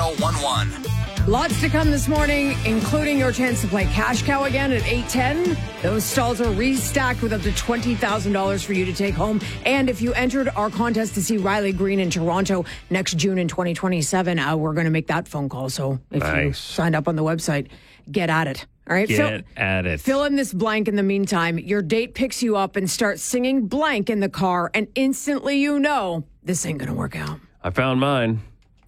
1011. Lots to come this morning, including your chance to play Cash Cow again at 8:10. Those stalls are restacked with up to $20,000 for you to take home. And if you entered our contest to see Riley Green in Toronto next June in 2027, we're going to make that phone call. So if you signed up on the website, get at it. All right, Get at it. Fill in this blank in the meantime. Your date picks you up and starts singing blank in the car, and instantly you know this ain't going to work out. I found mine.